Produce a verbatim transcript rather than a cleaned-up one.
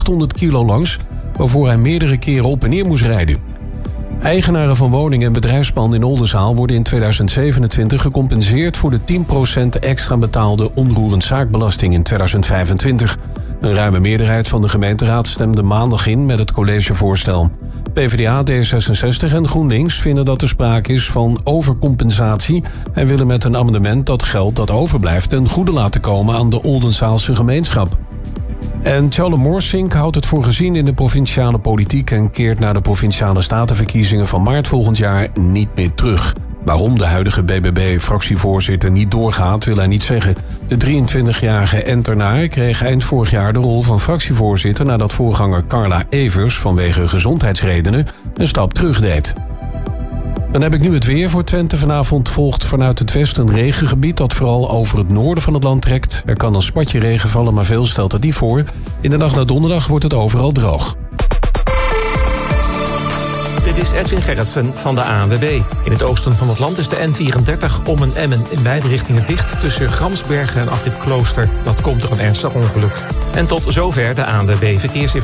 achthonderd kilo langs, waarvoor hij meerdere keren op en neer moest rijden. Eigenaren van woningen en bedrijfspanden in Oldenzaal worden in tweeduizend zevenentwintig gecompenseerd voor de tien procent extra betaalde onroerend zaakbelasting in tweeduizend vijfentwintig. Een ruime meerderheid van de gemeenteraad stemde maandag in met het collegevoorstel. PvdA, D zesenzestig en GroenLinks vinden dat er sprake is van overcompensatie en willen met een amendement dat geld dat overblijft ten goede laten komen aan de Oldenzaalse gemeenschap. En Tjalle Moorsink houdt het voor gezien in de provinciale politiek en keert na de provinciale statenverkiezingen van maart volgend jaar niet meer terug. Waarom de huidige B B B-fractievoorzitter niet doorgaat, wil hij niet zeggen. De drieëntwintigjarige Enternaar kreeg eind vorig jaar de rol van fractievoorzitter nadat voorganger Carla Evers vanwege gezondheidsredenen een stap terug deed. Dan heb ik nu het weer voor Twente. Vanavond volgt vanuit het westen een regengebied dat vooral over het noorden van het land trekt. Er kan een spatje regen vallen, maar veel stelt er niet voor. In de nacht naar donderdag wordt het overal droog. Dit is Edwin Gerritsen van de A N W B. In het oosten van het land is de N vierendertig om en Emmen in beide richtingen dicht tussen Gramsbergen en afrit Klooster. Dat komt door een ernstig ongeluk. En tot zover de A N W B verkeersinformatie.